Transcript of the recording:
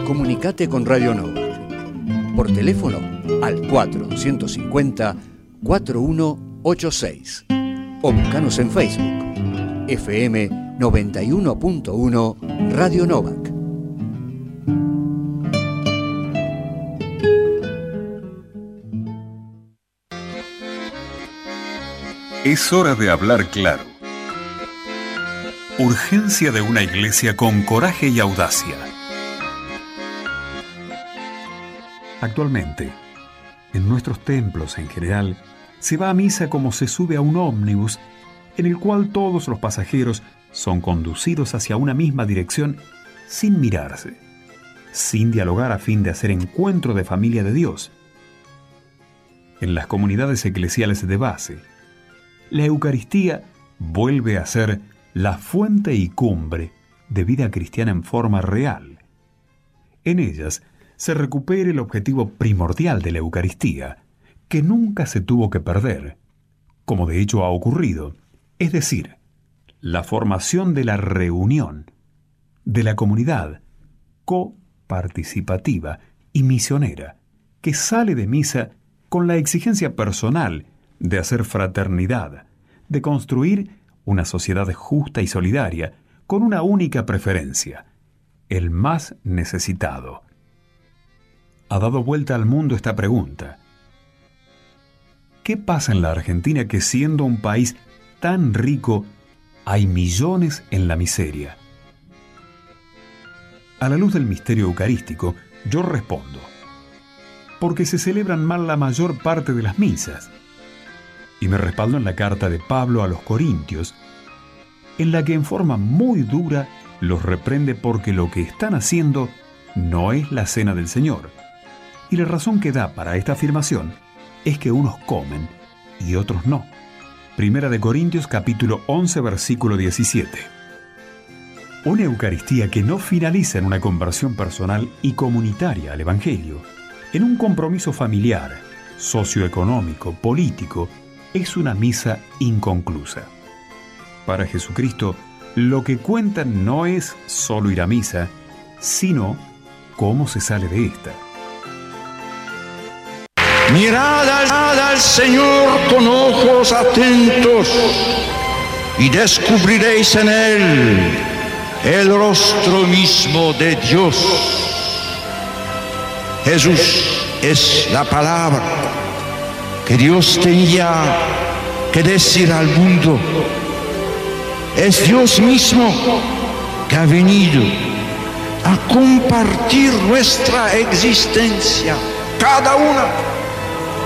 Comunicate con Radio Nova. Por teléfono al 4150-4186. O buscanos en Facebook. FM 91.1 Radio Novak. Es hora de hablar claro. Urgencia de una iglesia con coraje y audacia. Actualmente, en nuestros templos en general, se va a misa como se sube a un ómnibus en el cual todos los pasajeros son conducidos hacia una misma dirección sin mirarse, sin dialogar a fin de hacer encuentro de familia de Dios. En las comunidades eclesiales de base, la Eucaristía vuelve a ser la fuente y cumbre de vida cristiana en forma real. En ellas se recupera el objetivo primordial de la Eucaristía, que nunca se tuvo que perder, como de hecho ha ocurrido, es decir, la formación de la reunión, de la comunidad coparticipativa y misionera, que sale de misa con la exigencia personal de hacer fraternidad, de construir una sociedad justa y solidaria, con una única preferencia: el más necesitado. Ha dado vuelta al mundo esta pregunta: ¿qué pasa en la Argentina que, siendo un país tan rico, hay millones en la miseria? A la luz del misterio eucarístico, yo respondo: porque se celebran mal la mayor parte de las misas. Y me respaldo en la carta de Pablo a los Corintios, en la que en forma muy dura los reprende porque lo que están haciendo no es la cena del Señor. Y la razón que da para esta afirmación es que unos comen y otros no. Primera de Corintios capítulo 11 versículo 17. Una Eucaristía que no finaliza en una conversión personal y comunitaria al Evangelio, en un compromiso familiar, socioeconómico, político, es una misa inconclusa. Para Jesucristo, lo que cuenta no es solo ir a misa, sino cómo se sale de esta. Mirad al Señor con ojos atentos y descubriréis en Él el rostro mismo de Dios. Jesús es la palabra que Dios tenía que decir al mundo. Es Dios mismo que ha venido a compartir nuestra existencia, cada una.